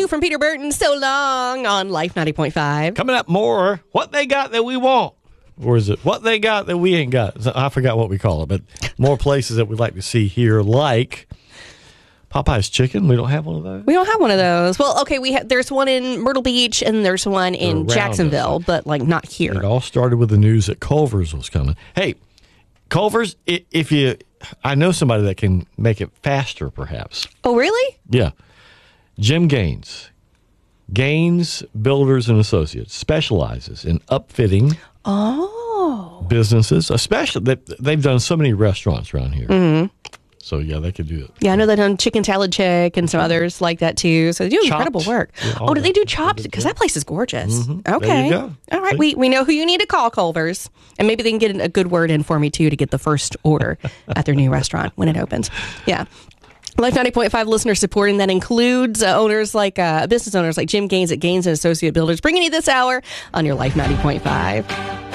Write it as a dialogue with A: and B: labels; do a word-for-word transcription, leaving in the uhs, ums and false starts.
A: new from Peter Burton, So Long, on Life ninety point five.
B: Coming up more, what they got that we want. Or is it what they got that we ain't got? I forgot what we call it, but more places that we'd like to see here, like Popeye's Chicken. We don't have one of those.
A: We don't have one of those. Well, okay, we ha- there's one in Myrtle Beach and there's one in Jacksonville, us. but like not here.
B: It all started with the news that Culver's was coming. Hey, Culver's, if you, I know somebody that can make it faster, perhaps.
A: Oh, really?
B: Yeah. Jim Gaines. Gaines Builders and Associates specializes in upfitting
A: oh.
B: businesses, especially that they've done so many restaurants around here.
A: Mm-hmm.
B: So, yeah, they could do it.
A: Yeah, I know they've done Chicken Salad Chick and some others like that, too. So they do
B: Chopped.
A: incredible work.
B: Yeah,
A: oh, do they do
B: that.
A: Chopped? Because that place is gorgeous.
B: Mm-hmm.
A: Okay.
B: There you go.
A: All right.
B: See?
A: We, we know who you need to call, Culver's. And maybe they can get a good word in for me, too, to get the first order at their new restaurant when it opens. Yeah. Life ninety point five listener supporting that includes uh, owners like uh, business owners like Jim Gaines at Gaines and Associate Builders, bringing you this hour on your Life ninety point five.